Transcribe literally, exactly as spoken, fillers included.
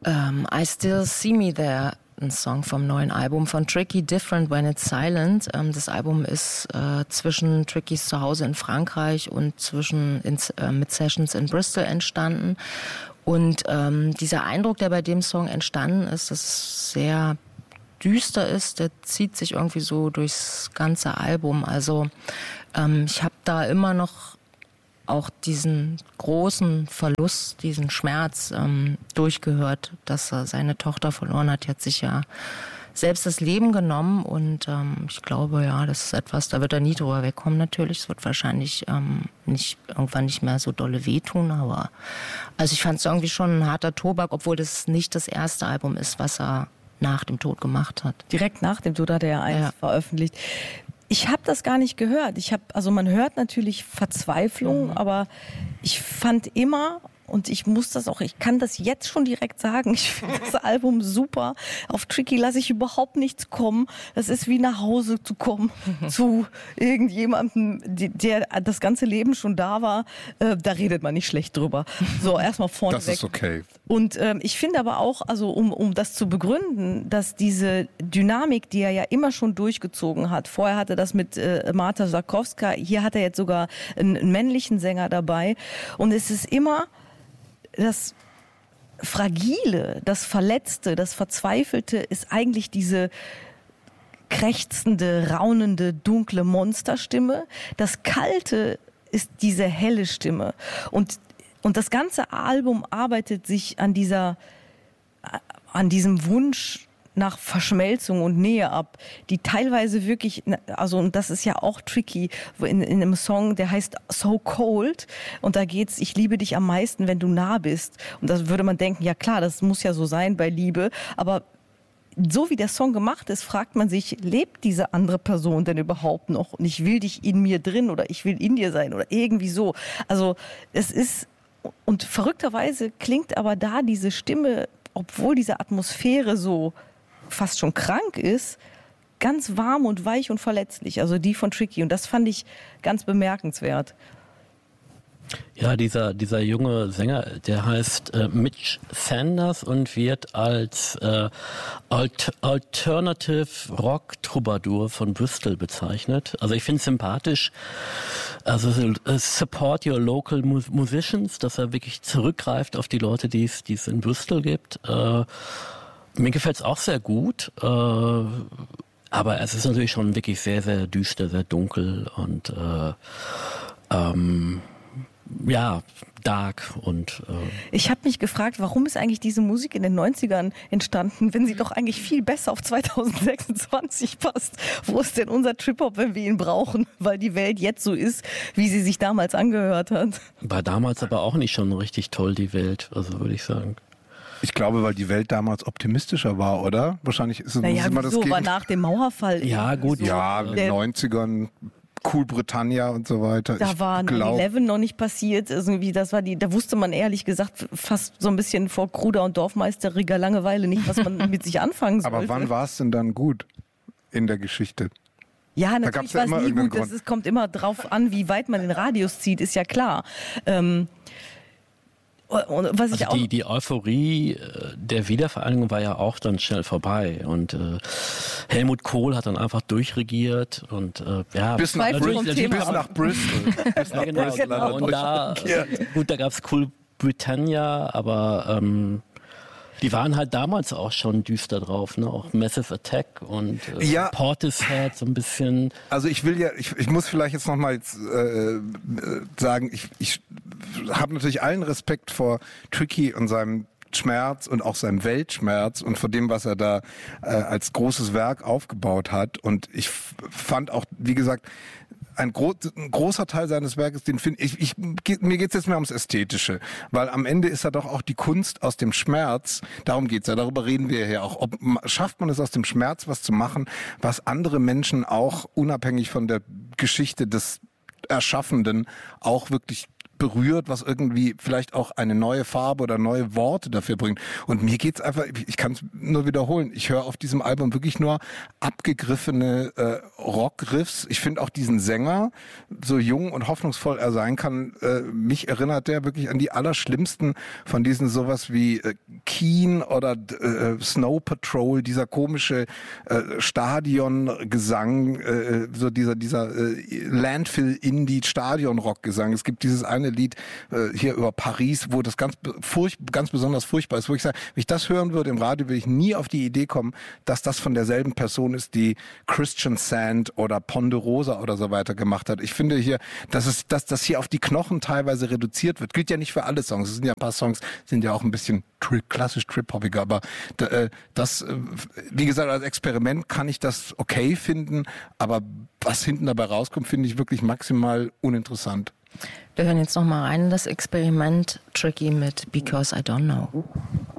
Ähm, I Still See Me There, ein Song vom neuen Album von Tricky, Different When It's Silent. Ähm, das Album ist äh, zwischen Trickys Zuhause in Frankreich und zwischen in, äh, mit Sessions in Bristol entstanden. Und ähm, dieser Eindruck, der bei dem Song entstanden ist, dass es sehr düster ist, der zieht sich irgendwie so durchs ganze Album. Also ähm, ich habe da immer noch auch diesen großen Verlust, diesen Schmerz ähm, durchgehört, dass er seine Tochter verloren hat. Die hat sich ja selbst das Leben genommen und ähm, ich glaube, ja, das ist etwas, da wird er nie drüber wegkommen natürlich. Es wird wahrscheinlich ähm, nicht, irgendwann nicht mehr so dolle wehtun, aber also ich fand es irgendwie schon ein harter Tobak, obwohl das nicht das erste Album ist, was er nach dem Tod gemacht hat. Direkt nach dem Tod hat er ja eins ja. veröffentlicht. Ich habe das gar nicht gehört. Ich habe, also man hört natürlich Verzweiflung, mhm. aber ich fand immer, und ich muss das auch, ich kann das jetzt schon direkt sagen, ich finde das Album super. Auf Tricky lasse ich überhaupt nichts kommen. Das ist wie nach Hause zu kommen zu irgendjemandem, der das ganze Leben schon da war. Äh, da redet man nicht schlecht drüber. So, erstmal vorne Das weg. ist okay. Und ähm, ich finde aber auch, also um, um das zu begründen, dass diese Dynamik, die er ja immer schon durchgezogen hat, vorher hatte das mit äh, Marta Sarkowska, hier hat er jetzt sogar einen, einen männlichen Sänger dabei. Und es ist immer das Fragile, das Verletzte, das Verzweifelte ist eigentlich diese krächzende, raunende, dunkle Monsterstimme. Das Kalte ist diese helle Stimme. Und, und das ganze Album arbeitet sich an dieser, an diesem Wunsch nach Verschmelzung und Nähe ab, die teilweise wirklich, also und das ist ja auch tricky, in, in einem Song, der heißt So Cold und da geht's, ich liebe dich am meisten, wenn du nah bist. Und das würde man denken, ja klar, das muss ja so sein bei Liebe, aber so wie der Song gemacht ist, fragt man sich, lebt diese andere Person denn überhaupt noch? Und ich will dich in mir drin oder ich will in dir sein oder irgendwie so. Also es ist, und verrückterweise klingt aber da diese Stimme, obwohl diese Atmosphäre so fast schon krank ist, ganz warm und weich und verletzlich, also die von Tricky. Und das fand ich ganz bemerkenswert. Ja, dieser, dieser junge Sänger, der heißt äh, Mitch Sanders und wird als äh, Alt- Alternative Rock Troubadour von Bristol bezeichnet. Also ich finde es sympathisch, also uh, support your local mu- musicians, dass er wirklich zurückgreift auf die Leute, die es die es in Bristol gibt. Äh, Mir gefällt es auch sehr gut, äh, aber es ist natürlich schon wirklich sehr, sehr düster, sehr dunkel und äh, ähm, ja, dark. Und äh ich habe mich gefragt, warum ist eigentlich diese Musik in den neunzigern entstanden, wenn sie doch eigentlich viel besser auf zweitausendsechsundzwanzig passt? Wo ist denn unser Trip-Hop, wenn wir ihn brauchen? Weil die Welt jetzt so ist, wie sie sich damals angehört hat. War damals aber auch nicht schon richtig toll, die Welt, also würde ich sagen. Ich glaube, weil die Welt damals optimistischer war, oder? Wahrscheinlich ist es naja, immer das so war nach dem Mauerfall. Ja, gut. So ja, in den neunzigern, Cool Britannia und so weiter. Da ich war glaub, neun elf noch nicht passiert. Irgendwie, das war die, da wusste man ehrlich gesagt fast so ein bisschen vor kruder und dorfmeisteriger Langeweile nicht, was man mit sich anfangen sollte. Aber wann war es denn dann gut in der Geschichte? Ja, natürlich war es nie gut. Das ist, kommt immer drauf an, wie weit man den Radius zieht, ist ja klar. Ähm, Und was ich also auch die, die Euphorie der Wiedervereinigung war ja auch dann schnell vorbei und äh, Helmut Kohl hat dann einfach durchregiert und äh, ja bis nach, Bristol, bis nach Bristol, bis nach ja, genau, Bristol genau. Und da, gut, da gab's Cool Britannia, aber ähm, die waren halt damals auch schon düster drauf, ne? Auch Massive Attack und äh, ja. Portishead so ein bisschen. Also ich will ja, ich, ich muss vielleicht jetzt nochmal äh, sagen, ich, ich habe natürlich allen Respekt vor Tricky und seinem Schmerz und auch seinem Weltschmerz und vor dem, was er da äh, als großes Werk aufgebaut hat. Und ich f- fand auch, wie gesagt, ein, gro- ein großer Teil seines Werkes, den finde ich, ich, mir geht's jetzt mehr ums Ästhetische, weil am Ende ist er doch auch die Kunst aus dem Schmerz, darum geht's ja, darüber reden wir ja auch, ob, schafft man es aus dem Schmerz was zu machen, was andere Menschen auch unabhängig von der Geschichte des Erschaffenden auch wirklich berührt, was irgendwie vielleicht auch eine neue Farbe oder neue Worte dafür bringt. Und mir geht's einfach, ich kann es nur wiederholen, ich höre auf diesem Album wirklich nur abgegriffene äh, Rockriffs. Ich finde auch diesen Sänger, so jung und hoffnungsvoll er sein kann, äh, mich erinnert der wirklich an die allerschlimmsten von diesen sowas wie äh, Keen oder äh, Snow Patrol, dieser komische äh, Stadiongesang, äh, so dieser dieser äh, Landfill-Indie-Stadion-Rock-Gesang. Es gibt dieses eine Lied äh, hier über Paris, wo das ganz furch ganz besonders furchtbar ist, wo ich sage, wenn ich das hören würde im Radio, würde ich nie auf die Idee kommen, dass das von derselben Person ist, die Christian Sand oder Ponderosa oder so weiter gemacht hat. Ich finde hier, dass es, dass das hier auf die Knochen teilweise reduziert wird. Gilt ja nicht für alle Songs. Es sind ja ein paar Songs, sind ja auch ein bisschen tri- klassisch trip-hoppiger, aber äh, das, äh, wie gesagt, als Experiment kann ich das okay finden, aber was hinten dabei rauskommt, finde ich wirklich maximal uninteressant. Wir hören jetzt noch mal rein in das Experiment Tricky mit Because I Don't Know.